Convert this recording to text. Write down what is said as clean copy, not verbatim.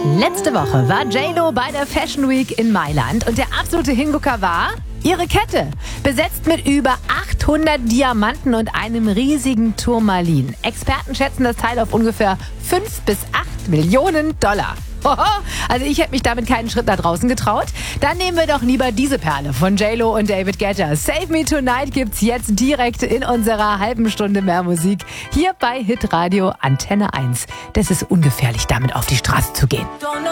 Letzte Woche war J.Lo bei der Fashion Week in Mailand und der absolute Hingucker war ihre Kette, besetzt mit über 800 Diamanten und einem riesigen Turmalin. Experten schätzen das Teil auf ungefähr 5 bis 8 Millionen Dollar. Also ich hätte mich damit keinen Schritt nach draußen getraut. Dann nehmen wir doch lieber diese Perle von J.Lo und David Guetta. Save Me Tonight gibt's jetzt direkt in unserer halben Stunde mehr Musik. Hier bei Hitradio Antenne 1. Das ist ungefährlich, damit auf die Straße zu gehen.